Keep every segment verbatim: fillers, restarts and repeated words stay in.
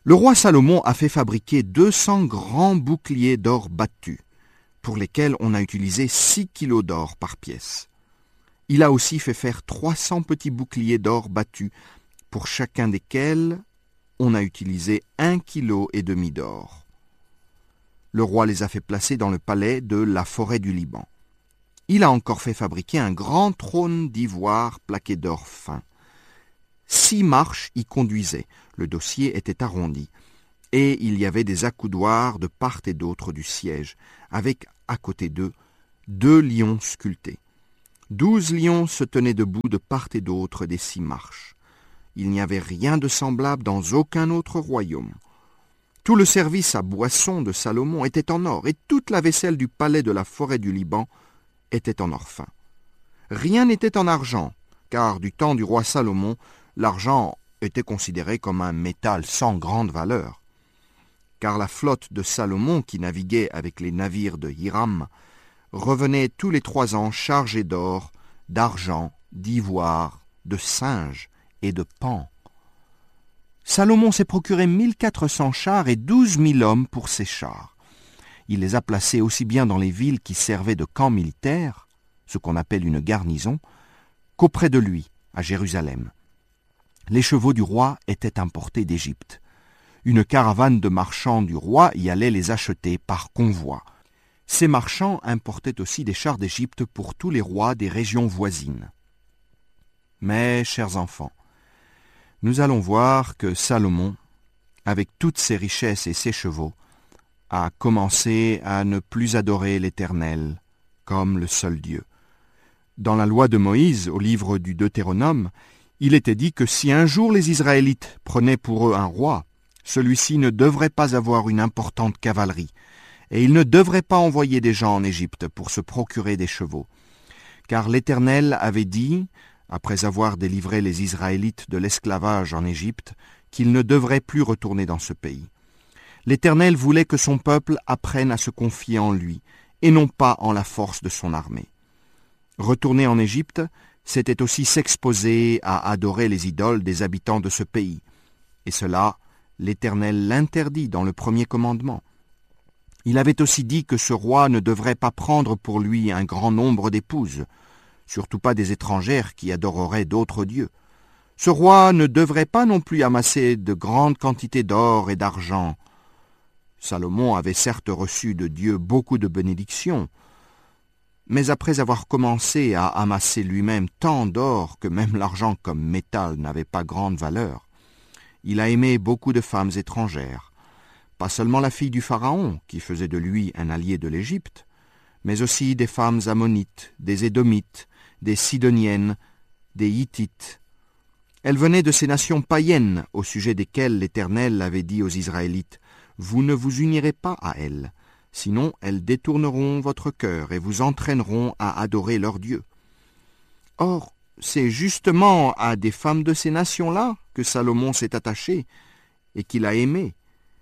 Le roi Salomon a fait fabriquer deux cents grands boucliers d'or battu, pour lesquels on a utilisé six kilos d'or par pièce. Il a aussi fait faire trois cents petits boucliers d'or battus, pour chacun desquels on a utilisé un kilo et demi d'or. Le roi les a fait placer dans le palais de la forêt du Liban. Il a encore fait fabriquer un grand trône d'ivoire plaqué d'or fin. Six marches y conduisaient, le dossier était arrondi, et il y avait des accoudoirs de part et d'autre du siège, avec à côté d'eux deux lions sculptés. Douze lions se tenaient debout de part et d'autre des six marches. Il n'y avait rien de semblable dans aucun autre royaume. Tout le service à boissons de Salomon était en or, et toute la vaisselle du palais de la forêt du Liban était en or fin. Rien n'était en argent, car du temps du roi Salomon, l'argent était considéré comme un métal sans grande valeur. Car la flotte de Salomon, qui naviguait avec les navires de Hiram, revenait tous les trois ans chargée d'or, d'argent, d'ivoire, de singes et de paons. Salomon s'est procuré mille quatre cents chars et douze mille hommes pour ces chars. Il les a placés aussi bien dans les villes qui servaient de camp militaire, ce qu'on appelle une garnison, qu'auprès de lui, à Jérusalem. Les chevaux du roi étaient importés d'Égypte. Une caravane de marchands du roi y allait les acheter par convoi. Ces marchands importaient aussi des chars d'Égypte pour tous les rois des régions voisines. Mais, chers enfants, nous allons voir que Salomon, avec toutes ses richesses et ses chevaux, a commencé à ne plus adorer l'Éternel comme le seul Dieu. Dans la loi de Moïse, au livre du Deutéronome, il était dit que si un jour les Israélites prenaient pour eux un roi, celui-ci ne devrait pas avoir une importante cavalerie, et il ne devrait pas envoyer des gens en Égypte pour se procurer des chevaux. Car l'Éternel avait dit, après avoir délivré les Israélites de l'esclavage en Égypte, qu'ils ne devraient plus retourner dans ce pays. L'Éternel voulait que son peuple apprenne à se confier en lui, et non pas en la force de son armée. Retourner en Égypte, c'était aussi s'exposer à adorer les idoles des habitants de ce pays. Et cela, l'Éternel l'interdit dans le premier commandement. Il avait aussi dit que ce roi ne devrait pas prendre pour lui un grand nombre d'épouses, surtout pas des étrangères qui adoreraient d'autres dieux. Ce roi ne devrait pas non plus amasser de grandes quantités d'or et d'argent. Salomon avait certes reçu de Dieu beaucoup de bénédictions, mais après avoir commencé à amasser lui-même tant d'or que même l'argent comme métal n'avait pas grande valeur, il a aimé beaucoup de femmes étrangères, pas seulement la fille du Pharaon, qui faisait de lui un allié de l'Égypte, mais aussi des femmes ammonites, des édomites, des sidoniennes, des hittites. Elles venaient de ces nations païennes au sujet desquelles l'Éternel avait dit aux Israélites « Vous ne vous unirez pas à elles, sinon elles détourneront votre cœur et vous entraîneront à adorer leurs dieux. » Or, c'est justement à des femmes de ces nations-là que Salomon s'est attaché et qu'il a aimé.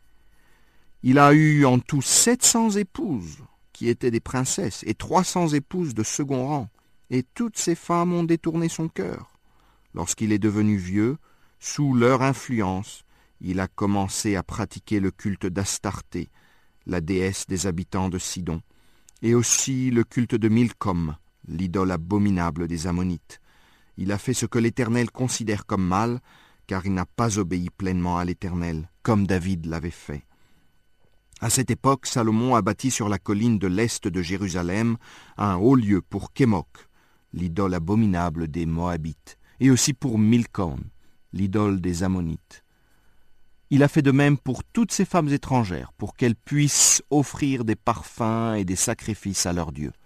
Il a eu en tout sept cents épouses, qui étaient des princesses, et trois cents épouses de second rang, et toutes ces femmes ont détourné son cœur. Lorsqu'il est devenu vieux, sous leur influence, il a commencé à pratiquer le culte d'Astarté, la déesse des habitants de Sidon, et aussi le culte de Milcom, l'idole abominable des Ammonites. Il a fait ce que l'Éternel considère comme mal, car il n'a pas obéi pleinement à l'Éternel, comme David l'avait fait. À cette époque, Salomon a bâti sur la colline de l'est de Jérusalem un haut lieu pour Kémoc, l'idole abominable des Moabites, et aussi pour Milcom, l'idole des Ammonites. Il a fait de même pour toutes ces femmes étrangères, pour qu'elles puissent offrir des parfums et des sacrifices à leurs dieux.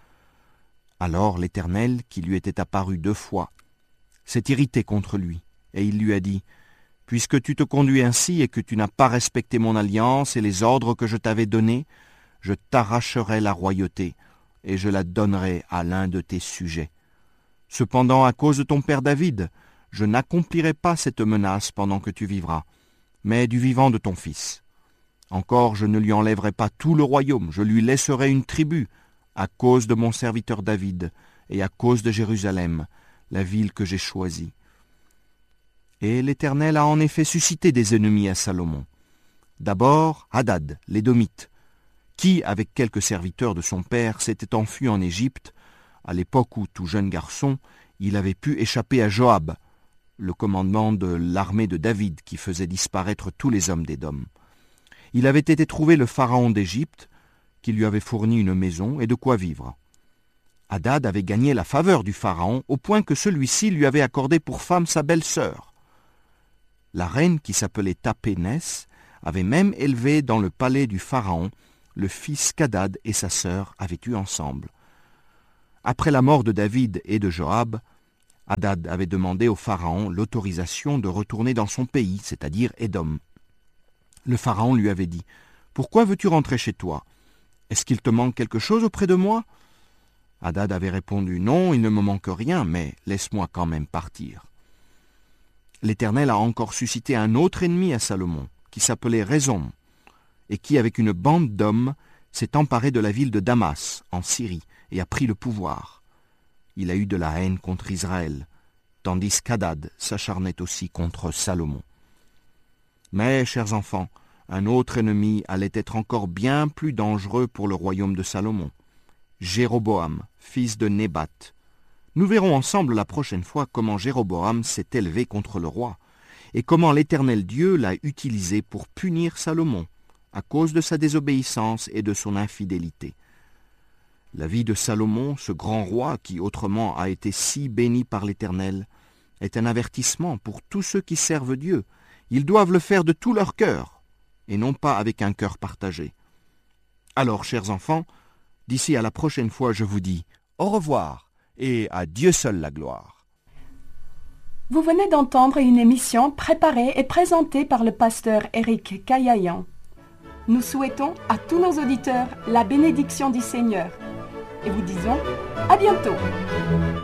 Alors l'Éternel, qui lui était apparu deux fois, s'est irrité contre lui, et il lui a dit « Puisque tu te conduis ainsi et que tu n'as pas respecté mon alliance et les ordres que je t'avais donnés, je t'arracherai la royauté, et je la donnerai à l'un de tes sujets. Cependant, à cause de ton père David, je n'accomplirai pas cette menace pendant que tu vivras, mais du vivant de ton fils. Encore, je ne lui enlèverai pas tout le royaume, je lui laisserai une tribu, à cause de mon serviteur David, et à cause de Jérusalem, la ville que j'ai choisie. Et l'Éternel a en effet suscité des ennemis à Salomon. D'abord, Hadad, l'Édomite, qui, avec quelques serviteurs de son père, s'était enfui en Égypte, à l'époque où, tout jeune garçon, il avait pu échapper à Joab, le commandement de l'armée de David qui faisait disparaître tous les hommes d'Édom. Il avait été trouvé le pharaon d'Égypte, qui lui avait fourni une maison et de quoi vivre. Hadad avait gagné la faveur du pharaon au point que celui-ci lui avait accordé pour femme sa belle-sœur. La reine, qui s'appelait Tapénès, avait même élevé dans le palais du pharaon le fils qu'Hadad et sa sœur avaient eu ensemble. Après la mort de David et de Joab, Hadad avait demandé au pharaon l'autorisation de retourner dans son pays, c'est-à-dire Édom. Le pharaon lui avait dit « Pourquoi veux-tu rentrer chez toi? Est-ce qu'il te manque quelque chose auprès de moi ?» Hadad avait répondu « Non, il ne me manque rien, mais laisse-moi quand même partir. » L'Éternel a encore suscité un autre ennemi à Salomon, qui s'appelait Rezon, et qui, avec une bande d'hommes, s'est emparé de la ville de Damas, en Syrie, et a pris le pouvoir. Il a eu de la haine contre Israël, tandis qu'Hadad s'acharnait aussi contre Salomon. Mais, chers enfants, un autre ennemi allait être encore bien plus dangereux pour le royaume de Salomon, Jéroboam, fils de Nébat. Nous verrons ensemble la prochaine fois comment Jéroboam s'est élevé contre le roi, et comment l'Éternel Dieu l'a utilisé pour punir Salomon, à cause de sa désobéissance et de son infidélité. La vie de Salomon, ce grand roi qui autrement a été si béni par l'Éternel, est un avertissement pour tous ceux qui servent Dieu. Ils doivent le faire de tout leur cœur, et non pas avec un cœur partagé. Alors, chers enfants, d'ici à la prochaine fois, je vous dis au revoir, et à Dieu seul la gloire. Vous venez d'entendre une émission préparée et présentée par le pasteur Éric Caillayan. Nous souhaitons à tous nos auditeurs la bénédiction du Seigneur et vous disons à bientôt.